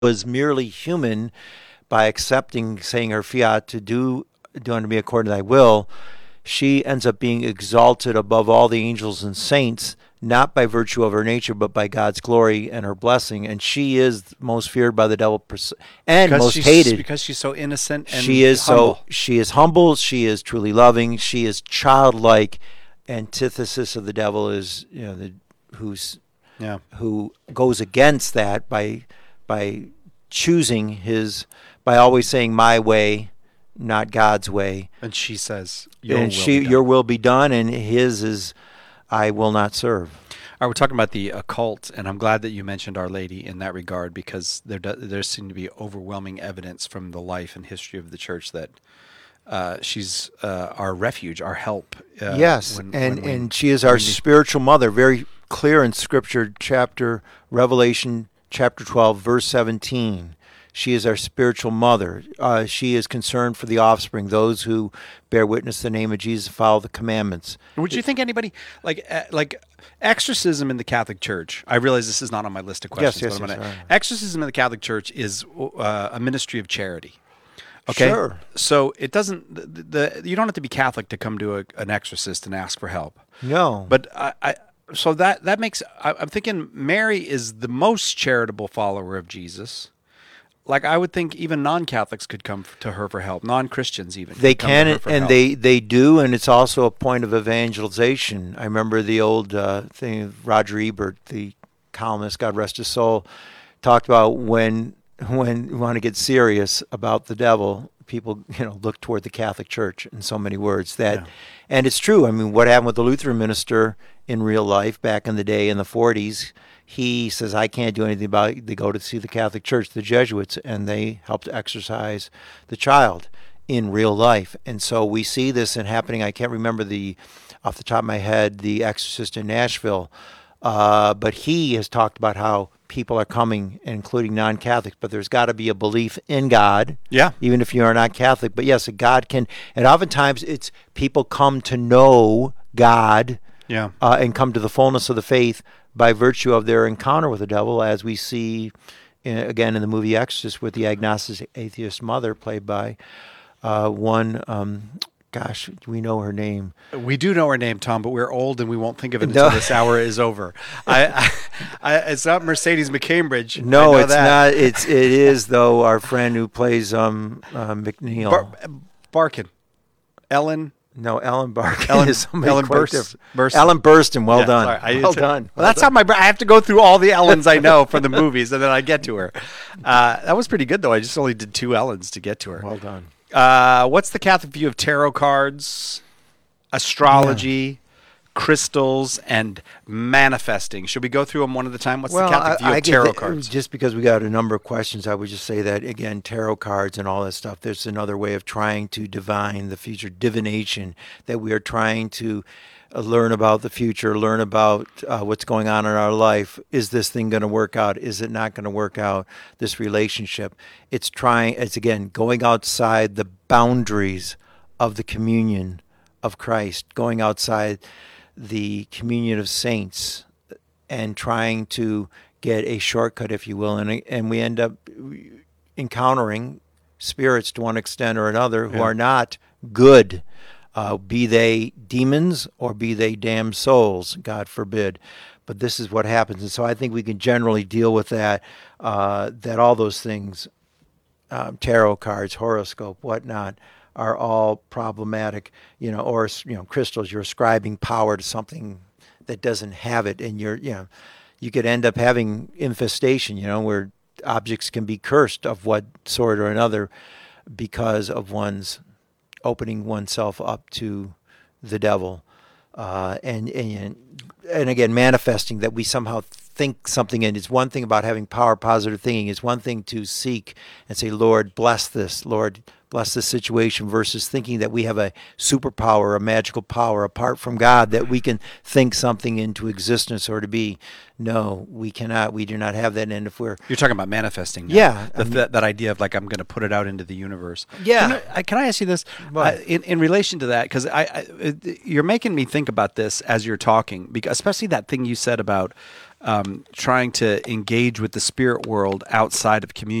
was merely human by accepting, saying her fiat to do unto me according to thy will, she ends up being exalted above all the angels and saints, not by virtue of her nature, but by God's glory and her blessing. And she is most feared by the devil and most hated. Because she's so innocent and humble. She is humble. She is truly loving. She is childlike. Antithesis of the devil is, who goes against that by choosing by always saying my way, not God's way. And she says, your will be done, and his is, I will not serve. All right, we're talking about the occult, and I'm glad that you mentioned Our Lady in that regard, because there seems to be overwhelming evidence from the life and history of the church that she's our refuge, our help. Yes, and she is our spiritual mother. Very clear in Scripture, Revelation chapter 12, verse 17. She is our spiritual mother. She is concerned for the offspring, those who bear witness to the name of Jesus, follow the commandments. Would you think anybody, like exorcism in the Catholic Church, I realize this is not on my list of questions. Yes. Exorcism in the Catholic Church is a ministry of charity. Okay? Sure. So it doesn't, you don't have to be Catholic to come to an exorcist and ask for help. No. But so that makes, I'm thinking Mary is the most charitable follower of Jesus. Like, I would think even non-Catholics could come to her for help, non-Christians even. They can, and they do, and it's also a point of evangelization. I remember the old thing of Roger Ebert, the columnist, God rest his soul, talked about when you want to get serious about the devil, people look toward the Catholic Church in so many words. And it's true. I mean, what happened with the Lutheran minister in real life back in the day in the 40s, he says, I can't do anything about it. They go to see the Catholic Church, the Jesuits, and they helped exorcise the child in real life. And so we see this happening. I can't remember off the top of my head, the exorcist in Nashville, but he has talked about how people are coming, including non-Catholics, but there's got to be a belief in God, even if you are not Catholic. But yes, God can, and oftentimes it's people come to know God and come to the fullness of the faith by virtue of their encounter with the devil, as we see, again, in the movie Exorcist with the agnostic atheist mother played by gosh, we know her name. We do know her name, Tom, but we're old and we won't think of it until this hour is over. It's not Mercedes McCambridge. No, it's not. It is, though, our friend who plays McNeil. Barkin. Ellen. No, Ellen Barkin. Ellen Burstyn. Ellen Burstyn. Well done. Sorry, well done. Well, that's how I have to go through all the Ellens I know from the movies, and then I get to her. That was pretty good, though. I just only did 2 Ellens to get to her. Well done. What's the Catholic view of tarot cards, astrology, crystals, and manifesting? Should we go through them one at a time? What's the Catholic view of tarot cards? Just because we got a number of questions, I would just say that, again, tarot cards and all that stuff, there's another way of trying to divine the future, divination, that we are trying to learn about the future, learn about what's going on in our life. Is this thing going to work out? Is it not going to work out? This relationship. It's again, going outside the boundaries of the communion of Christ, going outside the communion of saints and trying to get a shortcut, if you will. And we end up encountering spirits to one extent or another who are not good. Be they demons or be they damned souls, God forbid. But this is what happens. And so I think we can generally deal with that all those things, tarot cards, horoscope, whatnot, are all problematic, or crystals, you're ascribing power to something that doesn't have it. And you could end up having infestation, where objects can be cursed of what sort or another because of one's opening oneself up to the devil, and again, manifesting that we somehow think something in. It's one thing about having power, positive thinking. It's one thing to seek and say, Lord, bless this. Lord, bless this situation, versus thinking that we have a superpower, a magical power apart from God, that we can think something into existence or to be. No, we cannot. We do not have that. And if you're talking about manifesting now. Yeah. That idea of, like, I'm going to put it out into the universe. Yeah. Can I ask you this? In relation to that, because you're making me think about this as you're talking, because especially that thing you said about trying to engage with the spirit world outside of communion